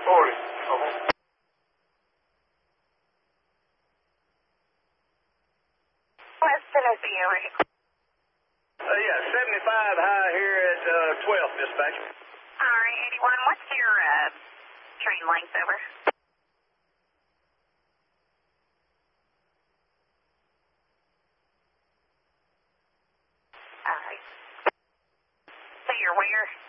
40. Uh-huh. West Tennessee, over here. Yeah, 75 high here at 12th, dispatch. All right, 81. What's your train length, over? All right. So you're where?